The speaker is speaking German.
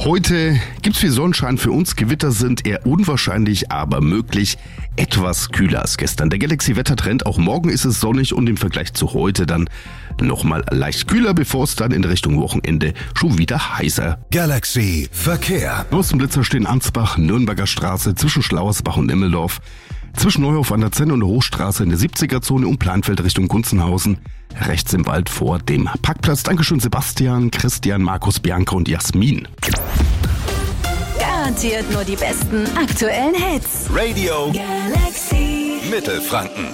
Heute gibt's viel Sonnenschein für uns. Gewitter sind eher unwahrscheinlich, aber möglich. Etwas kühler als gestern. Der Galaxy-Wettertrend, auch morgen ist es sonnig und im Vergleich zu heute dann nochmal leicht kühler, bevor es dann in Richtung Wochenende schon wieder heißer. Galaxy Verkehr. Blitzer stehen Ansbach, Nürnberger Straße, zwischen Schlauersbach und Immeldorf, zwischen Neuhof an der Zenne und der Hochstraße in der 70er-Zone und Planfeld Richtung Gunzenhausen, rechts im Wald vor dem Parkplatz. Dankeschön Sebastian, Christian, Markus, Bianca und Jasmin. Garantiert nur die besten aktuellen Hits. Radio Galaxy Mittelfranken.